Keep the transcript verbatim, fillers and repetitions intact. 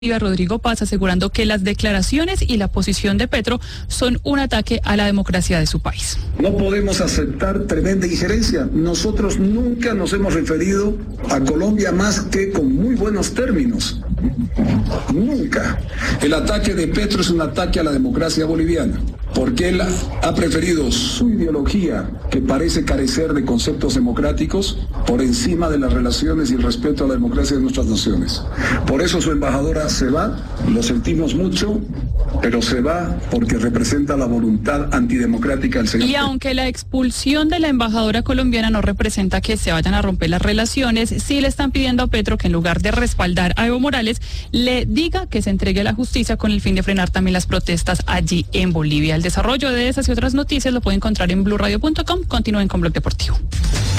Rodrigo Paz, asegurando que las declaraciones y la posición de Petro son un ataque a la democracia de su país. No podemos aceptar tremenda injerencia. Nosotros nunca nos hemos referido a Colombia más que con muy buenos términos. Nunca. El ataque de Petro es un ataque a la democracia boliviana, porque él ha preferido su ideología, que parece carecer de conceptos democráticos, por encima de las relaciones y el respeto a la democracia de nuestras naciones. Por eso su embajadora se va, lo sentimos mucho, pero se va porque representa la voluntad antidemocrática del señor. Y aunque la expulsión de la embajadora colombiana no representa que se vayan a romper las relaciones, sí le están pidiendo a Petro que en lugar de respaldar a Evo Morales, le diga que se entregue a la justicia con el fin de frenar también las protestas allí en Bolivia. El desarrollo de esas y otras noticias lo pueden encontrar en blue radio punto com. Continúen con Blog Deportivo.